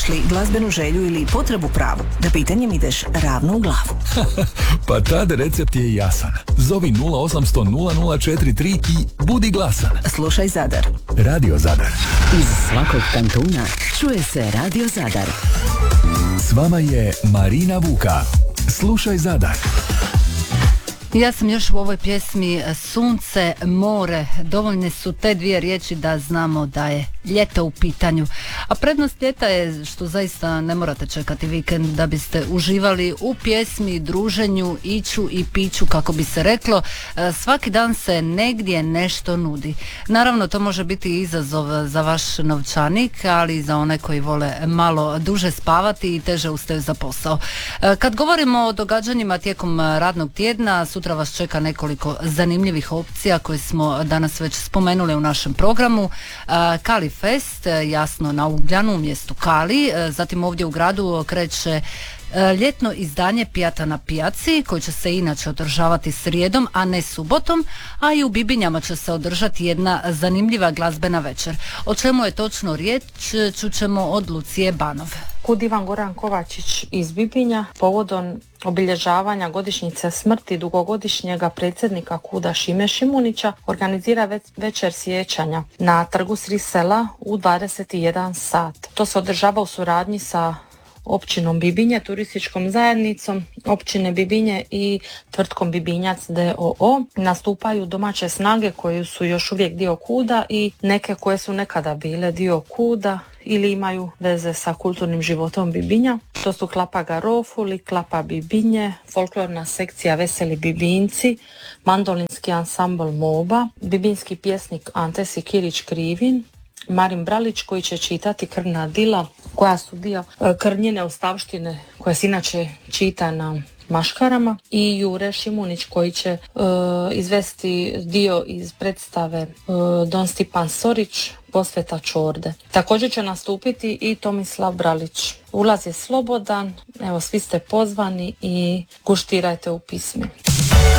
Imaš li glazbenu želju ili potrebu pravu? Da pitanjem ideš ravno u glavu. Pa tad recept je jasan. Zovi 0800 0043 i budi glasan. Slušaj Zadar. Radio Zadar. Iz svakog kantuna čuje se Radio Zadar. S vama je Marina Vuka. Slušaj Zadar. Ja sam još u ovoj pjesmi sunce, more, dovoljne su te dvije riječi da znamo da je ljeto u pitanju. A prednost ljeta je što zaista ne morate čekati vikend da biste uživali u pjesmi, druženju, iću i piću kako bi se reklo. Svaki dan se negdje nešto nudi. Naravno to može biti izazov za vaš novčanik, ali i za one koji vole malo duže spavati i teže ustaju za posao. Kad govorimo o događanjima tijekom radnog tjedna, sutra vas čeka nekoliko zanimljivih opcija koje smo danas već spomenuli u našem programu. Kali Fest, jasno na Ugljanu u mjestu Kali, zatim ovdje u gradu kreće ljetno izdanje Pijata na pijaci koji će se inače održavati srijedom, a ne subotom, a i u Bibinjama će se održati jedna zanimljiva glazbena večer. O čemu je točno riječ čućemo od Lucije Banov. Kud Ivan Goran Kovačić iz Bibinja povodom obilježavanja godišnjice smrti dugogodišnjega predsjednika KUD-a Šime Šimunića organizira večer sjećanja na trgu Sri sela u 21 sat. To se održava u suradnji sa općinom Bibinje, turističkom zajednicom općine Bibinje i tvrtkom Bibinjac d.o.o. Nastupaju domaće snage koje su još uvijek dio KUD-a i neke koje su nekada bile dio KUD-a ili imaju veze sa kulturnim životom Bibinja. To su Klapa Garofuli, Klapa Bibinje, folklorna sekcija Veseli Bibinci, mandolinski ansambl Moba, bibinski pjesnik Ante Sikirić Krivin, Marin Bralić koji će čitati Krvna dila koja su dio krnjine ostavštine koja se inače čita na maškarama i Jure Šimunić koji će izvesti dio iz predstave Don Stipan Sorić Posveta Čorde. Također će nastupiti i Tomislav Bralić. Ulaz je slobodan, evo svi ste pozvani i guštirajte u pismi.